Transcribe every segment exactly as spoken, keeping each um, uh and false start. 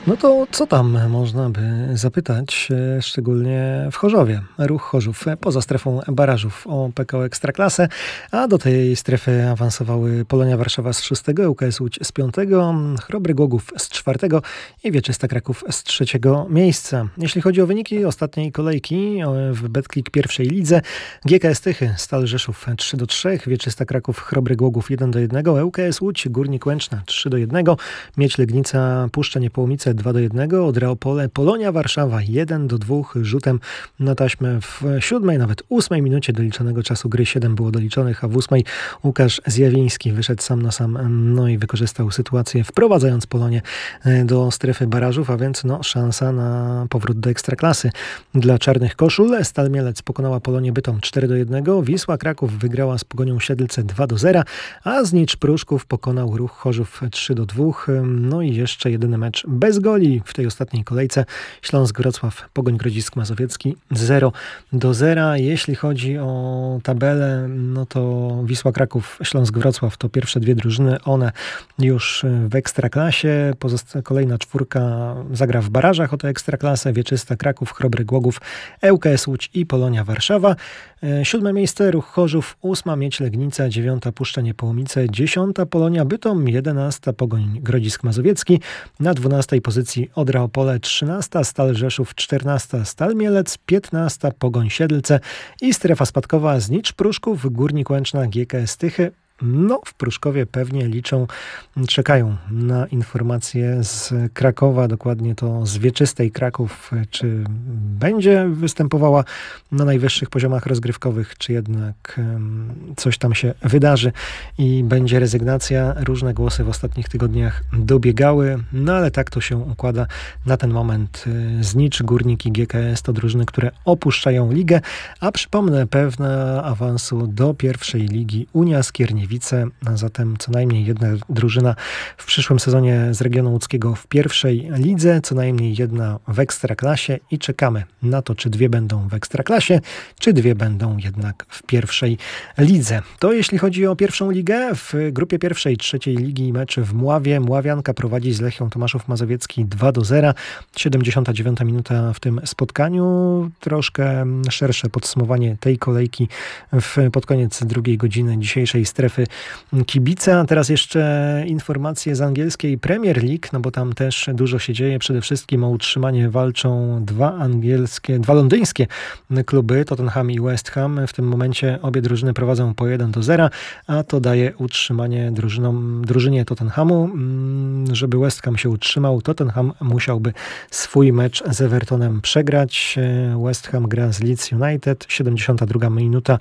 No to co tam można by zapytać, e, szczególnie w Chorzowie. Ruch Chorzów e, poza strefą barażów o P K O Ekstraklasę, a do tej strefy awansowały Polonia Warszawa z szóstego, U K S Łódź z piątego, Chrobry Głogów z czwartego i Wieczysta Kraków z trzeciego miejsca. Jeśli chodzi o wyniki ostatniej kolejki e, w Betclic pierwszej lidze, G K S Tychy, Stal Rzeszów trzy do trzech, Wieczysta Kraków, Chrobry Głogów jeden do jednego, U K S Łódź, Górnik Łęczna trzy do jednego, Miedź Legnica, Puszcza Niepołomice dwa do jednego, Odra Opole, Polonia Warszawa jeden do dwóch, rzutem na taśmę w siódmej, nawet ósmej minucie doliczonego czasu gry, siedem było doliczonych, a w ósmej Łukasz Zjawiński wyszedł sam na sam, no i wykorzystał sytuację, wprowadzając Polonię do strefy barażów, a więc no, szansa na powrót do Ekstraklasy dla Czarnych Koszul. Stal Mielec pokonała Polonię Bytom cztery do jednego, Wisła Kraków wygrała z Pogonią Siedlce dwa do zera, a Znicz Pruszków pokonał Ruch Chorzów trzy do dwóch, no i jeszcze jedyny mecz bez goli w tej ostatniej kolejce. Śląsk Wrocław, Pogoń Grodzisk Mazowiecki zero do zera. Jeśli chodzi o tabelę, no to Wisła Kraków, Śląsk Wrocław to pierwsze dwie drużyny, one już w Ekstraklasie. Pozosta- kolejna czwórka zagra w barażach o tę Ekstraklasę. Wieczysta Kraków, Chrobry Głogów, U K S Łódź i Polonia Warszawa. Siódme miejsce Ruch Chorzów, ósma Miedź Legnica, dziewiąta Puszcza Niepołomice, dziesiąta Polonia Bytom, jedenasta Pogoń Grodzisk Mazowiecki, na dwunastej pozycji Odra Opole, trzynasta Stal Rzeszów, czternasta Stal Mielec, piętnasta Pogoń Siedlce i strefa spadkowa Znicz Pruszków, Górnik Łęczna, G K S Tychy. No, w Pruszkowie pewnie liczą, czekają na informacje z Krakowa, dokładnie to z Wieczystej Kraków, czy będzie występowała na najwyższych poziomach rozgrywkowych, czy jednak coś tam się wydarzy i będzie rezygnacja. Różne głosy w ostatnich tygodniach dobiegały, no ale tak to się układa na ten moment. Znicz, Górnik i G K S to drużyny, które opuszczają ligę, a przypomnę, pewna awansu do pierwszej ligi Unia Skierniewice, a zatem co najmniej jedna drużyna w przyszłym sezonie z regionu łódzkiego w pierwszej lidze, co najmniej jedna w Ekstraklasie i czekamy na to, czy dwie będą w Ekstraklasie, czy dwie będą jednak w pierwszej lidze. To jeśli chodzi o pierwszą ligę, w grupie pierwszej trzeciej ligi mecz w Mławie. Mławianka prowadzi z Lechią Tomaszów Mazowiecki dwa do zera. siedemdziesiąta dziewiąta minuta w tym spotkaniu. Troszkę szersze podsumowanie tej kolejki w, pod koniec drugiej godziny dzisiejszej strefy kibica. A teraz jeszcze informacje z angielskiej Premier League, no bo tam też dużo się dzieje. Przede wszystkim o utrzymanie walczą dwa angielskie, dwa londyńskie kluby, Tottenham i West Ham. W tym momencie obie drużyny prowadzą po jeden do zera, a to daje utrzymanie drużynom, drużynie Tottenhamu. Żeby West Ham się utrzymał, Tottenham musiałby swój mecz z Evertonem przegrać. West Ham gra z Leeds United, siedemdziesiąta druga minuta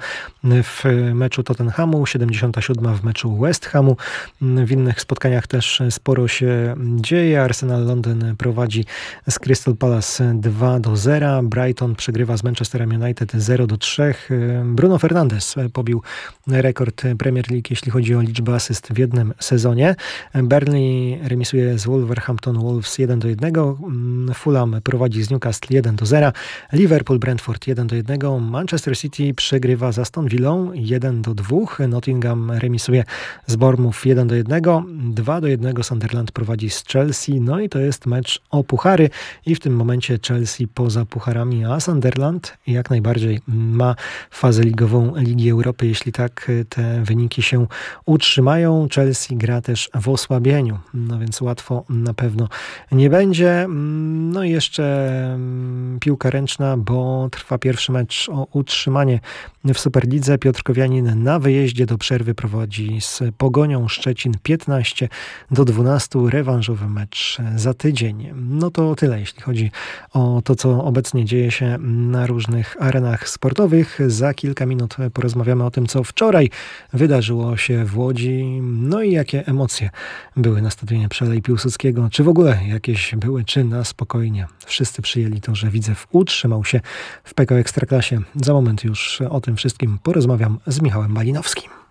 w meczu Tottenhamu, siedemdziesiąta siódma w meczu West Hamu. W innych spotkaniach też sporo się dzieje. Arsenal Londyn prowadzi z Crystal Palace dwa do zera. Brighton przegrywa z Manchesterem United zero do trzech. Bruno Fernandes pobił rekord Premier League, jeśli chodzi o liczbę asyst w jednym sezonie. Burnley remisuje z Wolverhampton Wolves jeden do jednego. Fulham prowadzi z Newcastle jeden do zera. Liverpool Brentford jeden do jednego. Manchester City przegrywa z Aston Villą jeden do dwóch. Nottingham remisuje z Bournemouth jeden do jednego. dwa do jednego Sunderland prowadzi z Chelsea. No i to jest mecz o puchary i w tym momencie Chelsea poza pucharami, a Sunderland jak najbardziej ma fazę ligową Ligi Europy, jeśli tak te wyniki się utrzymają. Chelsea gra też w osłabieniu, no więc łatwo na pewno nie będzie. No i jeszcze piłka ręczna, bo trwa pierwszy mecz o utrzymanie w Superlidze. Piotr Kowianin na wyjeździe do przerwy prowadzi z Pogonią Szczecin piętnaście do dwunastu. Rewanżowy mecz za tydzień. No to tyle, jeśli chodzi o to, co obecnie dzieje się na różnych arenach sportowych. Za kilka minut porozmawiamy o tym, co wczoraj wydarzyło się w Łodzi. No i jakie emocje były na stadionie Przelej Piłsudskiego. Czy w ogóle jakieś były, czy na spokojnie. Wszyscy przyjęli to, że Widzew utrzymał się w P K O Ekstraklasie. Za moment już o tym wszystkim porozmawiam z Michałem Malinowskim.